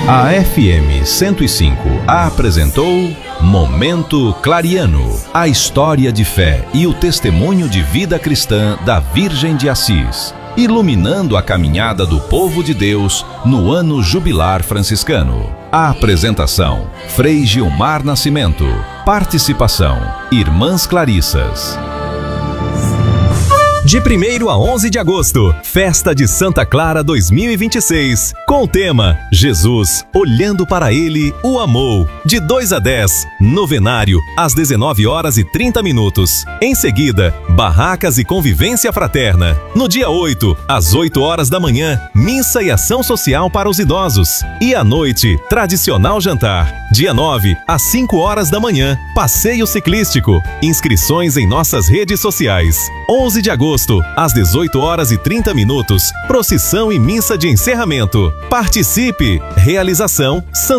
A FM 105 apresentou Momento Clariano, a história de fé e o testemunho de vida cristã da Virgem de Assis, iluminando a caminhada do povo de Deus no ano jubilar franciscano. A apresentação: Frei Gilmar Nascimento. Participação: Irmãs Clarissas. De 1º a 11 de agosto, Festa de Santa Clara 2026, com o tema Jesus, olhando para Ele, o amou. De 2 a 10, novenário, às 19h30. Em seguida, barracas e convivência fraterna. No dia 8, às 8h da manhã, missa e ação social para os idosos. E à noite, tradicional jantar. Dia 9, às 5h da manhã, passeio ciclístico. Inscrições em nossas redes sociais. 11 de agosto, às 18h30, procissão e missa de encerramento. Participe! Realização Santa